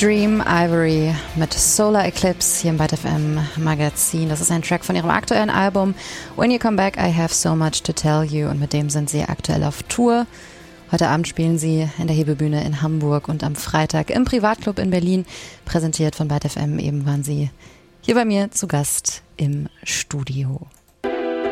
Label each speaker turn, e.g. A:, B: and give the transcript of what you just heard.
A: Dream Ivory mit Solar Eclipse hier im Byte FM Magazin. Das ist ein Track von ihrem aktuellen Album When You Come Back, I Have So Much to Tell You, und mit dem sind sie aktuell auf Tour. Heute Abend spielen sie in der Hebebühne in Hamburg und am Freitag im Privatclub in Berlin. Präsentiert von Byte FM, eben waren sie hier bei mir zu Gast im Studio.